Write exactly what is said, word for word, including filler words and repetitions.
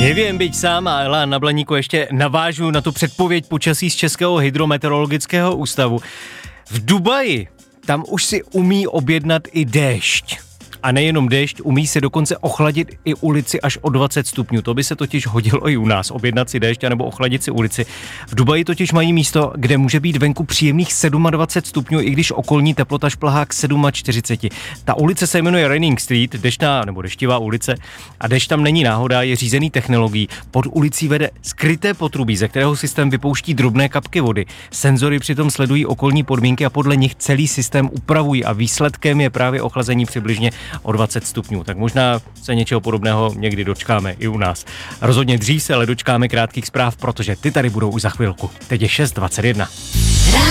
Nevím, byť sám, ale na Blaníku ještě navážu na tu předpověď počasí z Českého hydrometeorologického ústavu. V Dubaji tam už si umí objednat i déšť. A nejenom déšť, umí se dokonce ochladit i ulici až o dvacet stupňů. To by se totiž hodilo i u nás, objednat si déšť anebo ochladit si ulici. V Dubaji totiž mají místo, kde může být venku příjemných dvacet sedm stupňů, i když okolní teplota šplhá k čtyřicet sedm. Ta ulice se jmenuje Raining Street, deštná nebo deštivá ulice, a déšť tam není náhoda, je řízený technologií. Pod ulicí vede skryté potrubí, ze kterého systém vypouští drobné kapky vody. Senzory přitom sledují okolní podmínky a podle nich celý systém upravují a výsledkem je právě ochlazení přibližně o dvacet stupňů. Tak možná se něčeho podobného někdy dočkáme i u nás. Rozhodně dřív se ale dočkáme krátkých zpráv, protože ty tady budou už za chvilku. Teď je šest dvacet jedna.